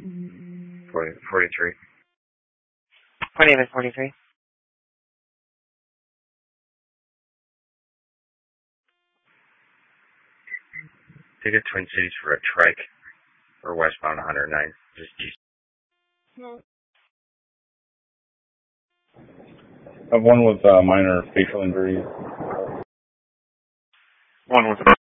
43. 43. Ticket Twin Cities for a trike or westbound 109. Just I have one with minor facial injuries. One with